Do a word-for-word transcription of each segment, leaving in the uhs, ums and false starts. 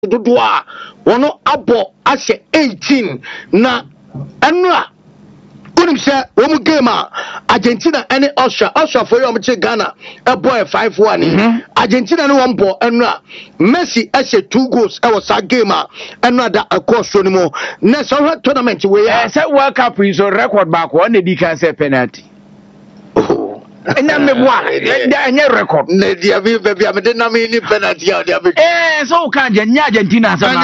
dodo a wono abo ahye eighteen na enra unim say wo game a Argentina any Austria Austria for you am Ghana a boy five one Argentina no one ball enra Messi ehye two goals e was a game a enra da across no mo next tournament we eh say World Cup is on record back one dey can say penalty enya meboa enya record na dia bi baby am dey na me ni penalty ya dia eh so ka nya Argentina say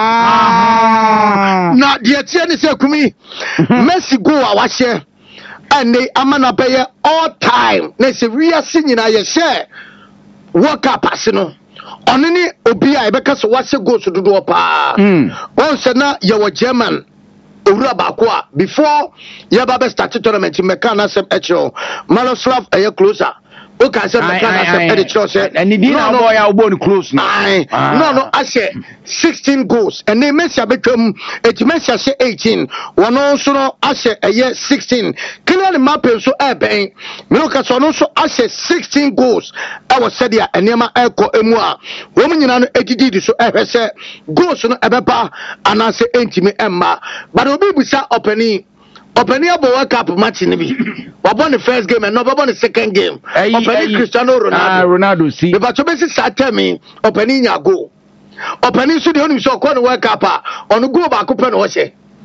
na dia tie ni say kumi Messi go a wa share and they amana pay all time na say we are singing na ye share World Cup pass no oni ni obi a e be ka so wa se go so dodo pa won se na ye wo German Ura Bakwa before Yababa started tournament in Mekana Sem Echo, Maloslav a year closer. O can say Mekana Sem Editor said, and he didn't know I was close. No, no, I said sixteen goals, and they Messi become it Messi say eighteen, one also I say a year sixteen. Clearly, Mapping so air bang, Milokas also I say sixteen goals. I was said here, and Yama Echo Emua, woman in an eighty so I said goals on Ebeba, and I say intimate Emma, but Obi was opening. Opening up a World Cup match in the won the first game and not won the second game. Opening Cristiano Ronaldo. Ah, Ronaldo see. The Bachobesi sat me opening your goal. Opening so the only so called World Cup on the go back open was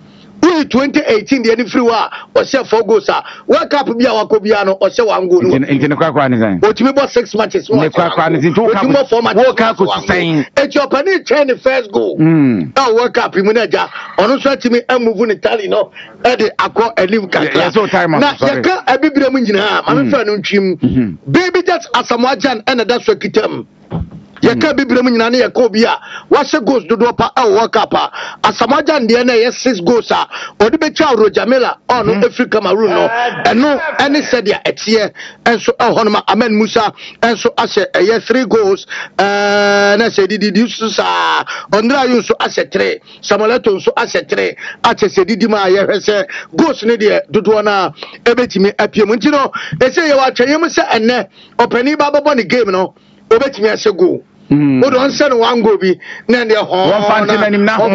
twenty eighteen the any free war or say four goals. World Cup be our Cobiano or say one goal. In the Quackwan. What you about six matches? What you more four matches? World Cup was saying. It's your penny turn the first goal. Oh, World Cup in Munaja. On us to me and move in Italy. No, Eddie Aqua and Live Cat. So time. Now, you can't a big Munjina. I'm a friend of Jim. Baby, that's as a Majan and that's what you tell. You can't be blaming Nani Kobia. What's the goes to do a World Cup? As a Majan, the N A S six goes or the Becha Rojamela or no Africa Maruno and no any said ya at here and so Honma Amen Musa and so I said a year three goals and I said did you sa Andra you so I said three Samoleto so I said three I said did my say goes Nidia Duduana Ebetimi Apiamuntino they say you are Chayamasa and opening Baba Bonnie game no Obetimi as a go. O don't send one go be na dey ho one fantin nim na ho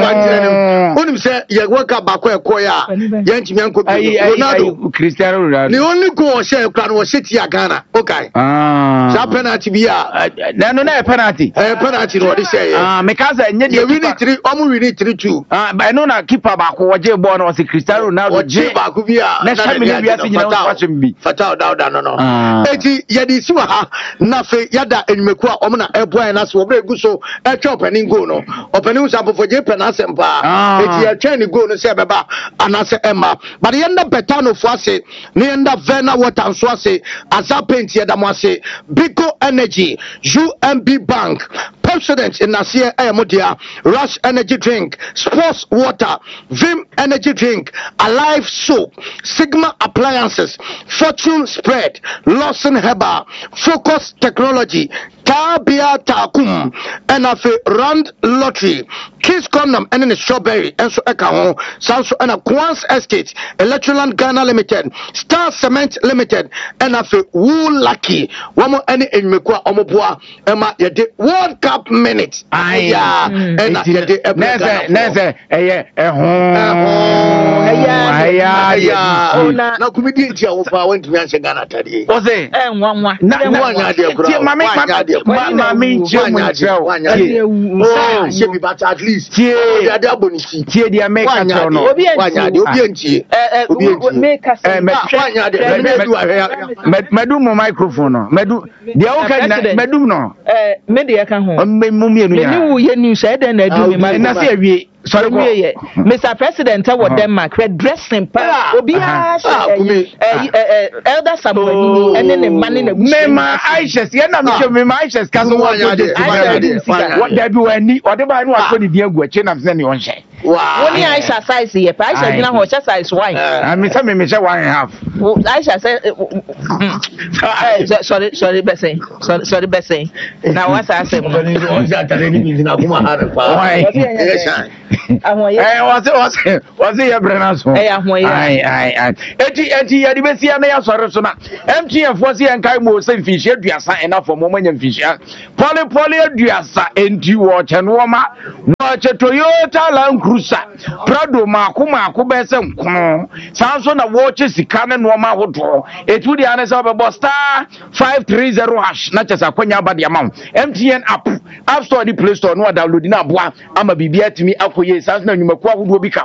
onim say ye work up back e koya ye ntimi anko bi Ronaldo Cristiano Ronaldo the only goal share kran wo City agana okay ah sa penalty bi a na no na penalty eh penalty no dey say ah me ka say nye dey win three omu win three two ah but no na keeper back wo je ball no say Cristiano Ronaldo je back bi a na sha me bi ase nyina fashion bi fatal down down no no eti ye di si wa ha na fe yada enyimeku a omo na eboy na so obre gu so e twa opening goal no opening so for je penalty sempa eti ye twa ni goal no say beba anase emma but ye nda betano fo ase ne nda Vena water so ase asa paint ye da mo ase Biko Energy U M B Bank President in Nasia Ayamodia Rush Energy Drink Sports Water Vim Energy Drink Alive Soap Sigma Appliances Fortune Spread Lawson Herbal Focus Technology Tabia Takum and a Rand Lottery Kiss Condom and then Strawberry and so Eka Sanso and a Quans Estate Electroland Ghana Limited Star Cement Limited and a Wool Lucky one more any in Mekwa Omobua Emma Yede World Cup minutes aye and Yede Neze Neze Eye Ehon na kumidi ntia wo fa won tumi anse Ghana tadi o say eh nwanwa na wanya de kro mama mama mi nche oh she be but at least tie de abonisi tie de make at no wanya de obi entie eh make us eh wanya de medu mo microphone no medu de o ka medu no eh me de ka ho me mu mienu ya me ni wo ye news e de na adu me ma na se awie sorry me Mister President wa Denmark red dressing pa obi a eh eh elder Samuel ene ne mane na me ma Aisha ye na me show me ma Aisha ka so wa de what dey be wani o de ba ni wa so ni dia gu ache na se ne on hye wow woni Aisha size ye pa Aisha gina ho hye size one ah me say me me hye one and a half Aisha say sorry sorry Bessie sorry sorry Bessie na what I say on ja tare ni bi na kuma ha pa ahoye eh wase wase wase ye brana so eh ahoye ai ai ai eti eti ye de besia na ya sɔre so na M T N fo se yan kai mo se mfihyia aduasa enafo mo manya mfihyia poli poli aduasa enti wo che no ma wo che Toyota Land Cruiser Prado maako maako be se nkono sanso na wo che sika ne no ma hodo etu dia ne se be star five three zero hash na che sa kwanya ba dia ma M T N app App Store di Play Store no download na aboa ama bibia timi akoye sanso na nwumaku ahodo bi ka